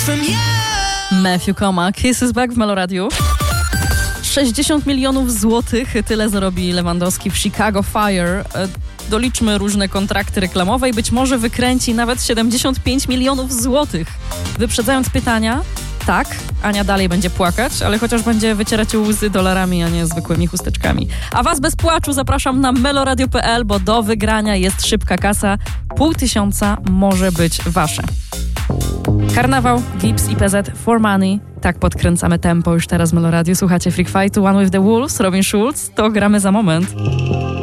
Matthew Koma, Kiss is Back w Meloradiu. 60 milionów złotych, tyle zarobi Lewandowski w Chicago Fire. Doliczmy różne kontrakty reklamowe i być może wykręci nawet 75 milionów złotych. Wyprzedzając pytania, tak, Ania dalej będzie płakać, ale chociaż będzie wycierać łzy dolarami, a nie zwykłymi chusteczkami. A was bez płaczu zapraszam na meloradio.pl, bo do wygrania jest szybka kasa. 500 może być wasze. Karnawał, Gibbs i PZ for Money. Tak podkręcamy tempo już teraz w Meloradiu. Słuchacie Freak Fightu, One with the Wolves, Robin Schulz. To gramy za moment.